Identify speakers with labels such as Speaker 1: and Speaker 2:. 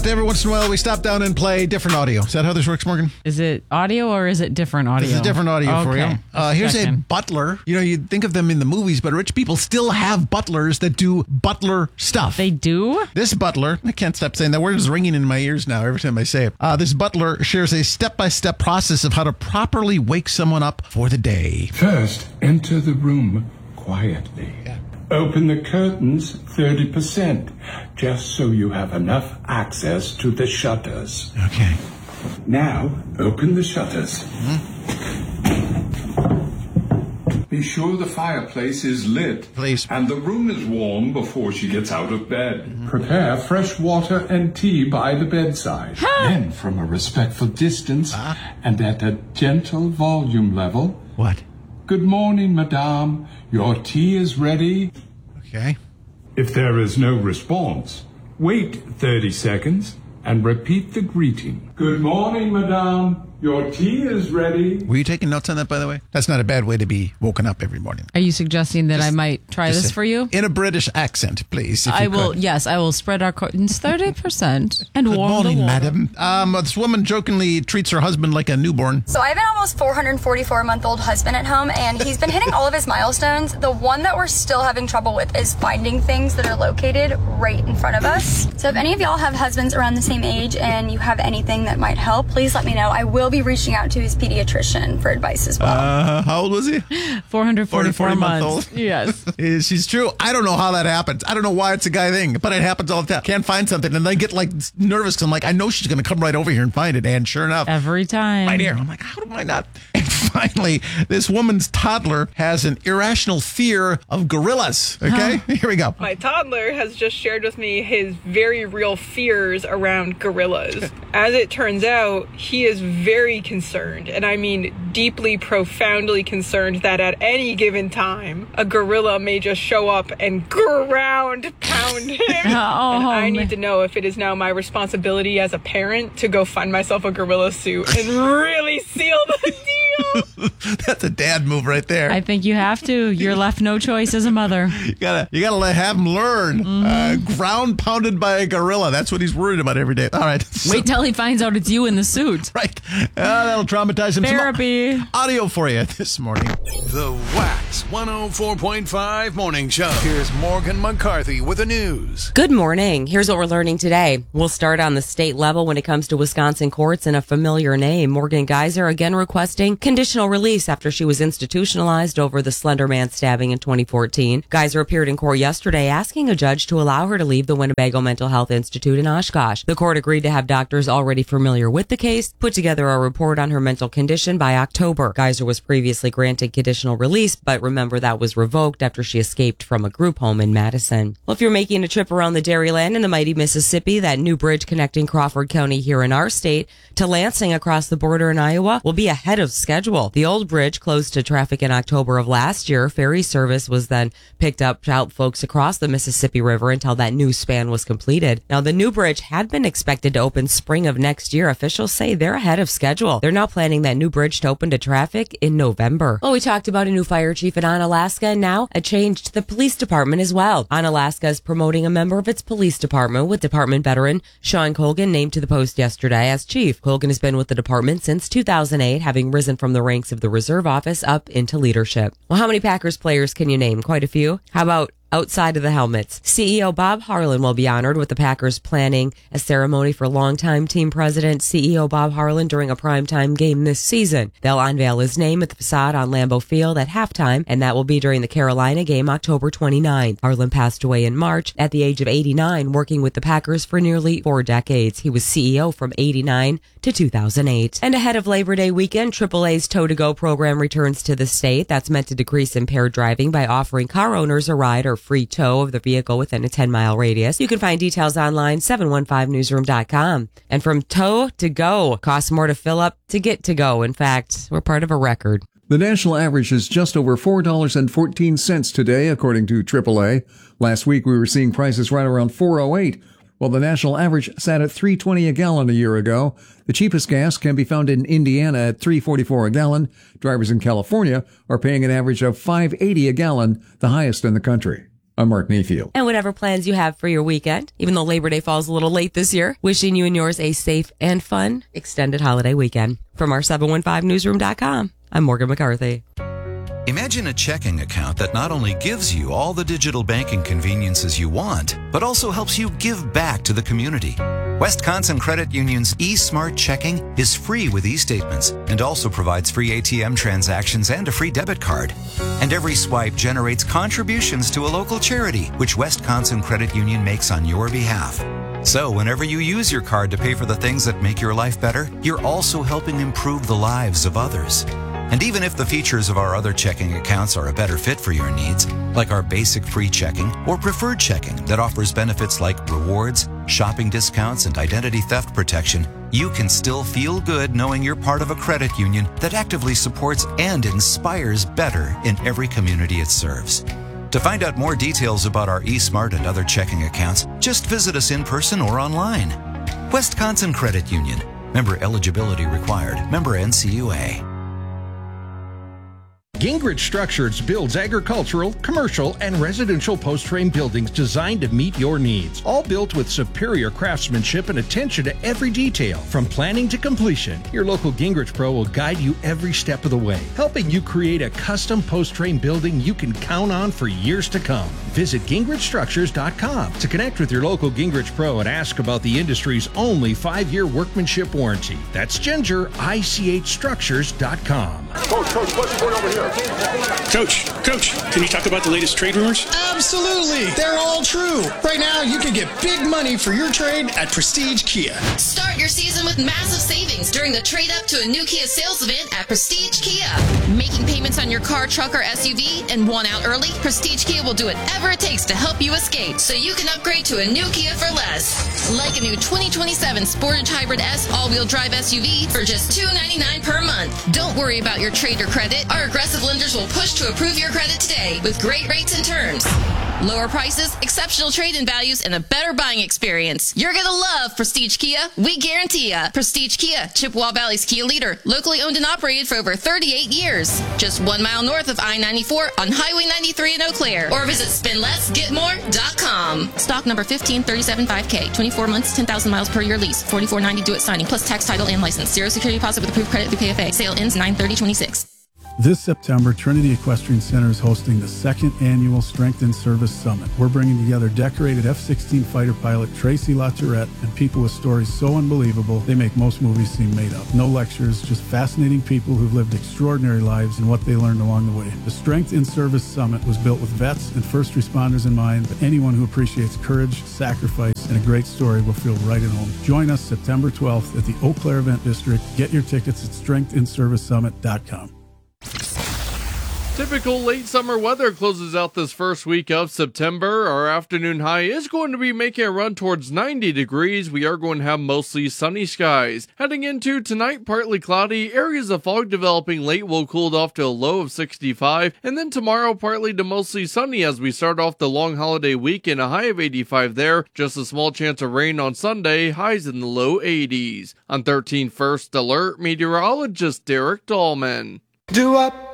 Speaker 1: Every once in a while, we stop down and play different audio. Is that how this works, Morgan?
Speaker 2: Is it audio or is it different audio?
Speaker 1: This is different audio for you. Here's a butler. You know, you'd think of them in the movies, but rich people still have butlers that do butler stuff.
Speaker 2: They do?
Speaker 1: This butler, I can't stop saying that word, is ringing in my ears now every time I say it. This butler shares a step-by-step process of how to properly wake someone up for the day.
Speaker 3: First, enter the room quietly.
Speaker 1: Yeah.
Speaker 3: Open the curtains 30%, just so you have enough access to the shutters.
Speaker 1: Okay.
Speaker 3: Now, open the shutters. Be sure the fireplace is lit.
Speaker 1: Please.
Speaker 3: And the room is warm before she gets out of bed. Prepare fresh water and tea by the bedside. Then, from a respectful distance and at a gentle volume level.
Speaker 1: What?
Speaker 3: Good morning, madame. Your tea is ready.
Speaker 1: Okay.
Speaker 3: If there is no response, wait 30 seconds and repeat the greeting. Good morning, madame. Your tea is ready.
Speaker 1: Were you taking notes on that, by the way? That's not a bad way to be woken up every morning.
Speaker 2: Are you suggesting that I might try this for you?
Speaker 1: In a British accent, please. If you could.
Speaker 2: Yes, I will spread our curtains 30% and
Speaker 1: Good
Speaker 2: warm
Speaker 1: morning,
Speaker 2: the water.
Speaker 1: madam. This woman jokingly treats her husband like a newborn.
Speaker 4: So I have an almost 444-month-old husband at home, and he's been hitting all of his milestones. The one that we're still having trouble with is finding things that are located right in front of us. So if any of y'all have husbands around the same age and you have anything that might help, please let me know. I will be reaching out to his pediatrician for advice as well.
Speaker 1: How old was he?
Speaker 2: 444 months.
Speaker 1: old.
Speaker 2: Yes.
Speaker 1: She's true. I don't know how that happens. I don't know why it's a guy thing, but it happens all the time. Can't find something, and then I get like nervous because I'm like, I know she's going to come right over here and find it, and sure enough,
Speaker 2: Every time.
Speaker 1: right here. I'm like, how do I not? And finally, this woman's toddler has an irrational fear of gorillas. Okay, here we go.
Speaker 5: My toddler has just shared with me his very real fears around gorillas. As it turns out, he is very concerned, and I mean deeply, profoundly concerned that at any given time, a gorilla may just show up and ground pound him. And I need to know if it is now my responsibility as a parent to go find myself a gorilla suit and really seal the deal.
Speaker 1: That's a dad move right there.
Speaker 2: I think you have to. You're left no choice as a mother.
Speaker 1: You gotta have him learn. Ground pounded by a gorilla. That's what he's worried about every day. All right.
Speaker 2: Wait till he finds out it's you in the suit.
Speaker 1: Right. That'll traumatize him.
Speaker 2: Therapy.
Speaker 1: Some audio for you this morning.
Speaker 6: The Wax 104.5 Morning Show. Here's Morgan McCarthy with the news.
Speaker 7: Good morning. Here's what we're learning today. We'll start on the state level when it comes to Wisconsin courts and a familiar name. Morgan Geyser again requesting conditional release after she was institutionalized over the Slender Man stabbing in 2014. Geyser appeared in court yesterday asking a judge to allow her to leave the Winnebago Mental Health Institute in Oshkosh. The court agreed to have doctors already familiar with the case put together a report on her mental condition by October. Geyser was previously granted conditional release, but remember that was revoked after she escaped from a group home in Madison. Well, if you're making a trip around the Dairyland in the mighty Mississippi, that new bridge connecting Crawford County here in our state to Lansing across the border in Iowa will be ahead of schedule. The old bridge closed to traffic in October of last year. Ferry service was then picked up to help folks across the Mississippi River until that new span was completed. Now, the new bridge had been expected to open spring of next year. Officials say they're ahead of schedule. They're now planning that new bridge to open to traffic in November. Well, we talked about a new fire chief in Onalaska, and now a change to the police department as well. Onalaska is promoting a member of its police department, with department veteran Sean Colgan named to the post yesterday as chief. Colgan has been with the department since 2008, having risen from the ranks of the reserve office up into leadership. Well, how many Packers players can you name? Quite a few. How about outside of the helmets? CEO Bob Harlan will be honored with the Packers planning a ceremony for longtime team president CEO Bob Harlan during a primetime game this season. They'll unveil his name at the facade on Lambeau Field at halftime, and that will be during the Carolina game October 29th. Harlan passed away in March at the age of 89, working with the Packers for nearly 4 decades. He was CEO from 89 to 2008. And ahead of Labor Day weekend, AAA's Tow-to-Go program returns to the state. That's meant to decrease impaired driving by offering car owners a ride or free tow of the vehicle within a 10-mile radius. You can find details online, 715newsroom.com. And from tow to go, costs more to fill up to get to go. In fact, we're part of a record.
Speaker 8: The national average is just over $4.14 today, according to AAA. Last week, we were seeing prices right around $4.08. Well, the national average sat at $3.20 a gallon a year ago. The cheapest gas can be found in Indiana at $3.44 a gallon. Drivers in California are paying an average of $5.80 a gallon, the highest in the country. I'm Mark Mayfield.
Speaker 7: And whatever plans you have for your weekend, even though Labor Day falls a little late this year, wishing you and yours a safe and fun extended holiday weekend. From our 715newsroom.com, I'm Morgan McCarthy.
Speaker 9: Imagine a checking account that not only gives you all the digital banking conveniences you want, but also helps you give back to the community. Wisconsin Credit Union's eSmart Checking is free with e-statements and also provides free ATM transactions and a free debit card. And every swipe generates contributions to a local charity, which Wisconsin Credit Union makes on your behalf. So whenever you use your card to pay for the things that make your life better, you're also helping improve the lives of others. And even if the features of our other checking accounts are a better fit for your needs, like our basic free checking or preferred checking that offers benefits like rewards, shopping discounts, and identity theft protection, you can still feel good knowing you're part of a credit union that actively supports and inspires better in every community it serves. To find out more details about our eSmart and other checking accounts, just visit us in person or online. Wisconsin Credit Union. Member eligibility required. Member NCUA.
Speaker 10: Gingrich Structures builds agricultural, commercial, and residential post-frame buildings designed to meet your needs. All built with superior craftsmanship and attention to every detail. From planning to completion, your local Gingrich Pro will guide you every step of the way, helping you create a custom post-frame building you can count on for years to come. Visit GingrichStructures.com to connect with your local Gingrich Pro and ask about the industry's only 5-year workmanship warranty. That's GingerICHStructures.com.
Speaker 11: Coach, what's going over here? Coach, can you talk about the latest trade rumors?
Speaker 12: Absolutely. They're all true. Right now, you can get big money for your trade at Prestige Kia.
Speaker 13: Start your season with massive savings during the trade up to a new Kia sales event at Prestige Kia. Making payments on your car, truck, or SUV and want out early? Prestige Kia will do whatever it takes to help you escape so you can upgrade to a new Kia for less. Like a new 2027 Sportage Hybrid S all-wheel drive SUV for just $299 per month. Don't worry about your trade or credit. Our aggressive lenders will push to approve your credit today with great rates and terms. Lower prices, exceptional trade-in values, and a better buying experience. You're going to love Prestige Kia. We guarantee ya. Prestige Kia, Chippewa Valley's Kia leader. Locally owned and operated for over 38 years. Just 1 mile north of I-94 on Highway 93 in Eau Claire. Or visit spendlessgetmore.com. Stock number 15375K. 24 months, 10,000 miles per year lease. $44.90 due at signing, plus tax, title, and license. Zero security deposit with approved credit through PFA. Sale ends 9/30/26.
Speaker 14: This September, Trinity Equestrian Center is hosting the 2nd annual Strength in Service Summit. We're bringing together decorated F-16 fighter pilot Tracy LaTourette and people with stories so unbelievable they make most movies seem made up. No lectures, just fascinating people who've lived extraordinary lives and what they learned along the way. The Strength in Service Summit was built with vets and first responders in mind, but anyone who appreciates courage, sacrifice, and a great story will feel right at home. Join us September 12th at the Eau Claire Event District. Get your tickets at strengthinservicesummit.com.
Speaker 15: Typical late summer weather closes out this first week of September. Our afternoon high is going to be making a run towards 90 degrees. We are going to have mostly sunny skies. Heading into tonight, partly cloudy. Areas of fog developing late will cool off to a low of 65. And then tomorrow, partly to mostly sunny as we start off the long holiday weekend, a high of 85 there. Just a small chance of rain on Sunday, highs in the low 80s. On 13 First Alert, meteorologist Derek Dahlman.